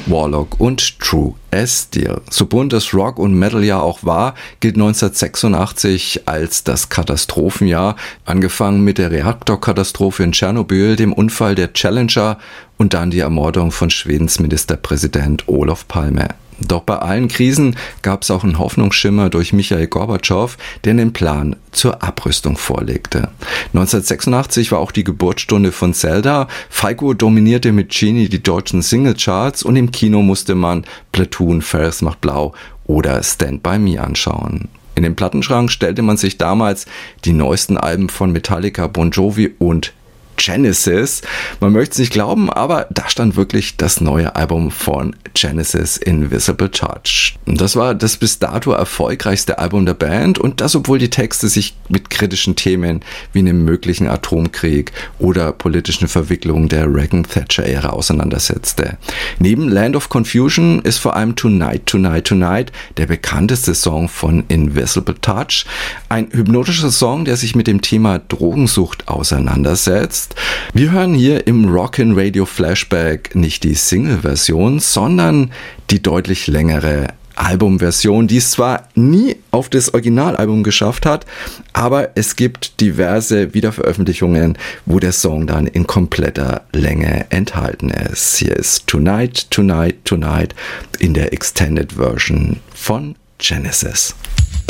Warlock und True as Steel. So bunt das Rock und Metal ja auch war, gilt 1986 als das Katastrophenjahr, angefangen mit der Reaktorkatastrophe in Tschernobyl, dem Unfall der Challenger und dann die Ermordung von Schwedens Ministerpräsident Olof Palme. Doch bei allen Krisen gab es auch einen Hoffnungsschimmer durch Michail Gorbatschow, der den Plan zur Abrüstung vorlegte. 1986 war auch die Geburtsstunde von Zelda. Falco dominierte mit Genie die deutschen Singlecharts und im Kino musste man Platoon, Ferris macht blau oder Stand By Me anschauen. In den Plattenschrank stellte man sich damals die neuesten Alben von Metallica, Bon Jovi und Genesis. Man möchte es nicht glauben, aber da stand wirklich das neue Album von Genesis, Invisible Touch. Und das war das bis dato erfolgreichste Album der Band und das, obwohl die Texte sich mit kritischen Themen wie einem möglichen Atomkrieg oder politischen Verwicklungen der Reagan-Thatcher-Ära auseinandersetzte. Neben Land of Confusion ist vor allem Tonight, Tonight, Tonight der bekannteste Song von Invisible Touch. Ein hypnotischer Song, der sich mit dem Thema Drogensucht auseinandersetzt. Wir hören hier im Rockin' Radio Flashback nicht die Single-Version, sondern die deutlich längere Albumversion, die es zwar nie auf das Originalalbum geschafft hat, aber es gibt diverse Wiederveröffentlichungen, wo der Song dann in kompletter Länge enthalten ist. Hier ist Tonight, Tonight, Tonight in der Extended Version von Genesis.